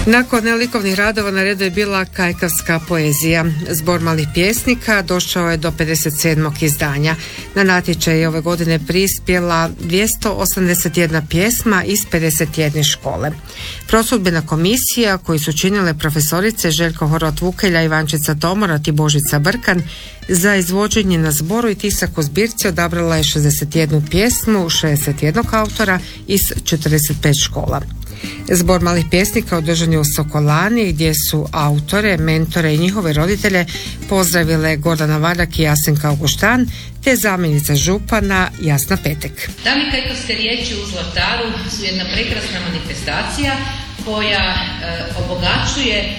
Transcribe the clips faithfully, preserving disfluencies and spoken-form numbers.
Nakon likovnih radova na redu je bila kajkavska poezija. Zbor malih pjesnika došao je do pedeset sedmog izdanja. Na natječaj je ove godine prispjela dvjesto osamdeset jedna pjesma iz pedeset jedne škole. Prosudbena komisija koju su činile profesorice Željko Horvat-Vukelja, Ivančica Tomorat i Božica Brkan za izvođenje na zboru i tisak u zbirci odabrala je šezdeset jednu pjesmu šezdeset jednog autora iz četrdeset pet škola. Zbor malih pjesnika održan je u Sokolani gdje su autore, mentore i njihove roditelje pozdravile Gordana Valjak i Jasenka Auguštan te zamjenica župana Jasna Petek. Dani kajkavske riječi u Zlataru su jedna prekrasna manifestacija koja e, obogaćuje e,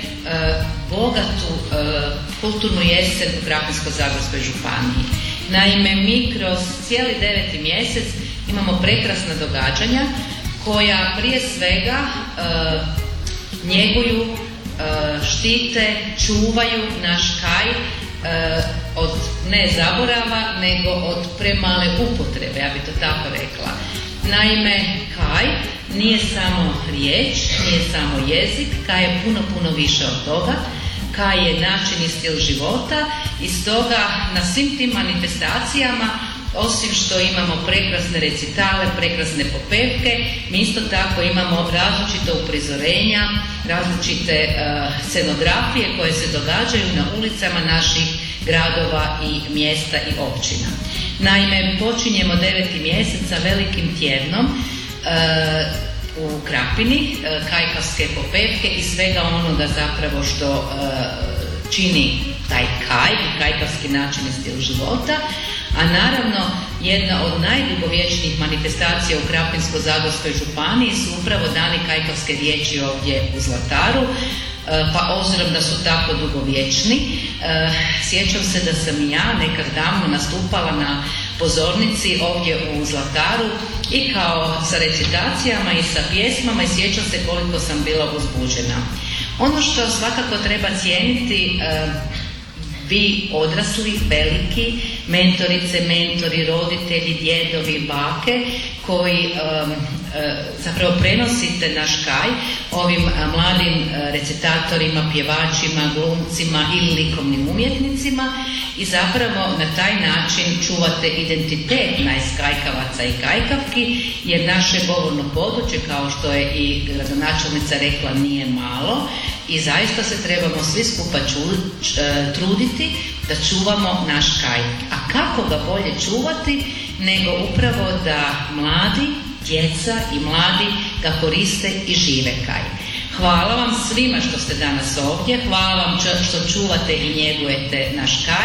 bogatu e, kulturnu jesen u Krapinsko-zagorskoj županiji. Naime, mi kroz cijeli deveti mjesec imamo prekrasna događanja koja prije svega e, njeguju, e, štite, čuvaju naš kaj e, od ne zaborava, nego od premale upotrebe, ja bi to tako rekla. Naime, kaj nije samo riječ, nije samo jezik, kaj je puno, puno više od toga. Kaj je način i stil života i stoga na svim tim manifestacijama, osim što imamo prekrasne recitale, prekrasne popevke, mi isto tako imamo različite uprizorenja, različite uh, scenografije koje se događaju na ulicama naših gradova i mjesta i općina. Naime, počinjemo deveti mjesec sa velikim tjednom uh, u Krapini, uh, kajkavske popevke i svega onoga zapravo što uh, čini taj kaj i kajkavski način i stil života. A naravno, jedna od najdugovječnijih manifestacija u Krapinsko-zagorskoj županiji su upravo Dani kajkavske riječi ovdje u Zlataru, pa obzirom da su tako dugovječni, sjećam se da sam i ja nekad davno nastupala na pozornici ovdje u Zlataru i kao sa recitacijama i sa pjesmama i sjećam se koliko sam bila uzbuđena. Ono što svakako treba cijeniti, vi odrasli, veliki, mentorice, mentori, roditelji, djedovi, bake koji um, uh, zapravo prenosite naš kaj ovim uh, mladim uh, recitatorima, pjevačima, glumcima ili likovnim umjetnicima i zapravo na taj način čuvate identitet nas kajkavaca i kajkavki, jer naše govorno područje, kao što je i gradonačelnica rekla, nije malo i zaista se trebamo svi skupa ču, č, truditi da čuvamo naš kaj. A kako ga bolje čuvati nego upravo da mladi, djeca i mladi ga koriste i žive kaj. Hvala vam svima što ste danas ovdje, hvala vam što čuvate i njegujete naš kaj,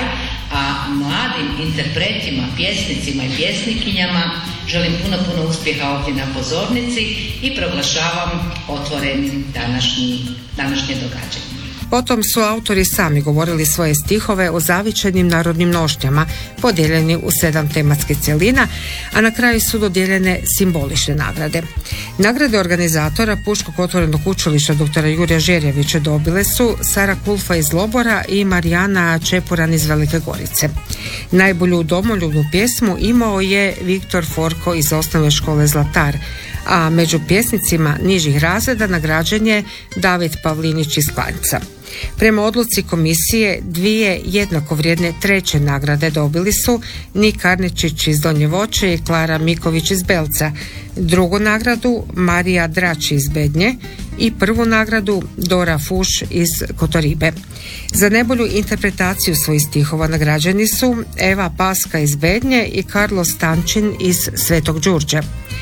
a mladim interpretima, pjesnicima i pjesnikinjama želim puno, puno uspjeha ovdje na pozornici i proglašavam otvorenim današnji, današnje događanje. Potom su autori sami govorili svoje stihove o zavičajnim narodnim nošnjama, podijeljeni u sedam tematskih cjelina, a na kraju su dodijeljene simbolične nagrade. Nagrade organizatora Pučkog otvorenog učilišta doktora Jurija Žerjevića dobile su Sara Kulfa iz Lobora i Marijana Čepuran iz Velike Gorice. Najbolju domoljubnu pjesmu imao je Viktor Forko iz osnovne škole Zlatar, a među pjesnicima nižih razreda nagrađen je David Pavlinić iz Klanjca. Prema odluci komisije dvije jednako vrijedne treće nagrade dobili su Nik Arničić iz Donje Voće i Klara Miković iz Belca, drugu nagradu Marija Drać iz Bednje i prvu nagradu Dora Fuš iz Kotoribe. Za najbolju interpretaciju svojih stihova nagrađeni su Eva Paska iz Bednje i Karlo Stančin iz Svetog Đurđa.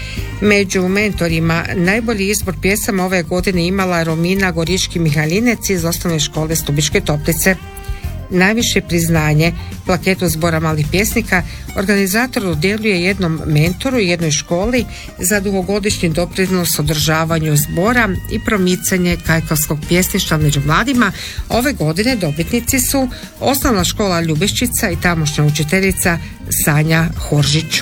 Među mentorima najbolji izbor pjesama ove godine imala Romina Gorički Mihajlinec iz osnovne škole Stubičke Toplice. Najviše priznanje, plaketu zbora malih pjesnika, organizator dodjeljuje jednom mentoru i jednoj školi za dugogodišnji doprinos održavanju zbora i promicanje kajkavskog pjesništva među mladima. Ove godine dobitnici su osnovna škola Ljubeščica i tamošnja učiteljica Sanja Horžić.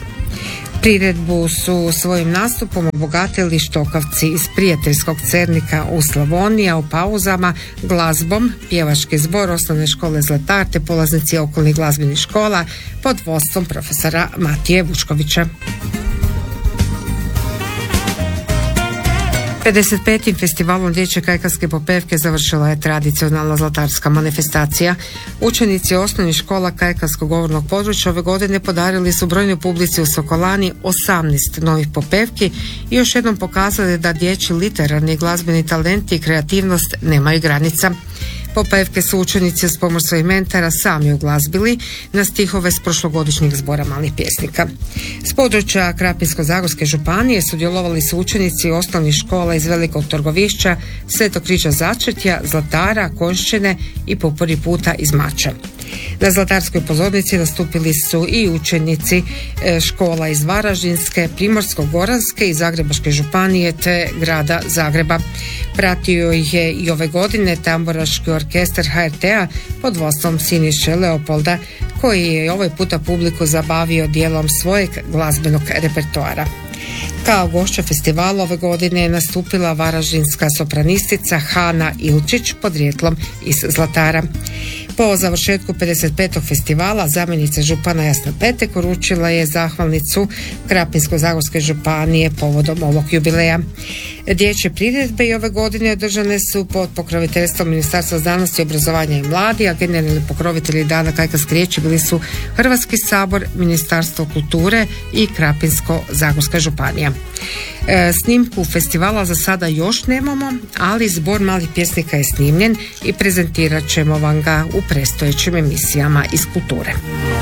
Priredbu su svojim nastupom obogatili štokavci iz prijateljskog Cernika u Slavoniji, a u pauzama glazbom pjevački zbor osnovne škole Zlatar te polaznici okolnih glazbenih škola pod vodstvom profesora Matije Vučkovića. pedeset petim festivalom dječje kajkavske popevke završila je tradicionalna zlatarska manifestacija. Učenici osnovnih škola kajkavskog govornog područja ove godine podarili su brojnoj publici u Sokolani osamnaest novih popevki i još jednom pokazali da dječji literarni i glazbeni talenti i kreativnost nemaju granica. Popevke su učenici uz pomoć svojih mentora sami uglazbili na stihove s prošlogodišnjeg zbora malih pjesnika. S područja Krapinsko-zagorske županije sudjelovali su učenici osnovnih škola iz Velikog Trgovišća, Svetog Križa Začetja, Zlatara, Konjšćine i po prvi puta iz Mača. Na zlatarskoj pozornici nastupili su i učenici škola iz Varaždinske, Primorsko-goranske i Zagrebačke županije te grada Zagreba. Pratio ih je i ove godine tamburaški orkestar H R T-a pod vodstvom Siniše Leopolda, koji je ovaj puta publiku zabavio dijelom svojeg glazbenog repertoara. Kao gošća festivala ove godine je nastupila varaždinska sopranistica Hana Ilčić podrijetlom iz Zlatara. Po završetku pedeset petog festivala zamjenica župana Jasna Petek uručila je zahvalnicu Krapinsko-zagorske županije povodom ovog jubileja. Dječje priredbe i ove godine održane su pod pokroviteljstvom Ministarstva znanosti, obrazovanja i mladi, a generalni pokrovitelji Dana kajkavske riječi bili su Hrvatski sabor, Ministarstvo kulture i Krapinsko-zagorska županija. E, snimku festivala za sada još nemamo, ali zbor malih pjesnika je snimljen i prezentirat ćemo vam ga u predstojećim emisijama iz kulture.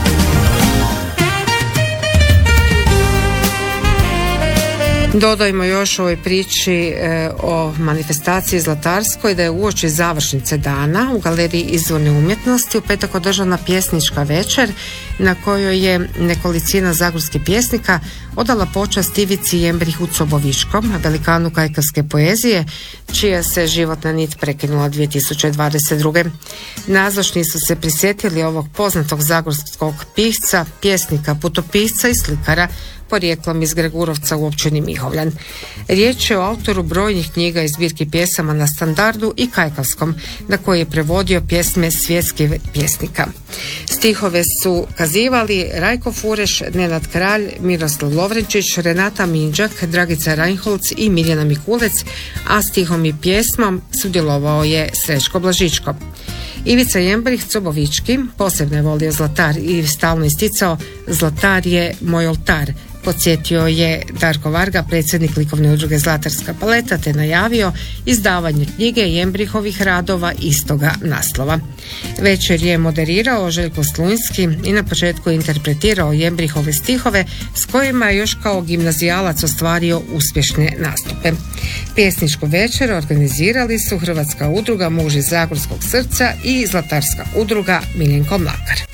Dodajmo još u ovoj priči e, o manifestaciji zlatarskoj da je uoči završnice dana u Galeriji izvorne umjetnosti u petak održana pjesnička večer na kojoj je nekolicina zagorskih pjesnika odala počast Ivici Jembrihu Cobovičkom, velikanu kajkavske poezije, čija se životna nit prekinula dvije tisuće dvadeset druge. Nazočni su se prisjetili ovog poznatog zagorskog pisca, pjesnika, putopisca i slikara porijeklom iz Gregurovca u općini Mihovljan. Riječ je o autoru brojnih knjiga i zbirki pjesama na standardu i kajkavskom, na koji je prevodio pjesme svjetskih pjesnika. Stihove su kazivali Rajko Fureš, Nenad Kralj, Miroslav Lovrenčić, Renata Minđak, Dragica Reinholz i Miljana Mikulec, a stihom i pjesmom sudjelovao je Srećko Blažičko. Ivica Jembrih Cobovički posebno je volio zlatar i stalno isticao "Zlatar je moj oltar", podsjetio je Darko Varga, predsjednik likovne udruge Zlatarska paleta, te najavio izdavanje knjige Jembrihovih radova istoga naslova. Večer je moderirao Željko Slunjski i na početku interpretirao Jembrihove stihove s kojima je još kao gimnazijalac ostvario uspješne nastupe. Pjesničku večer organizirali su Hrvatska udruga Muži Zagorskog srca i Zlatarska udruga Miljenko Mlakar.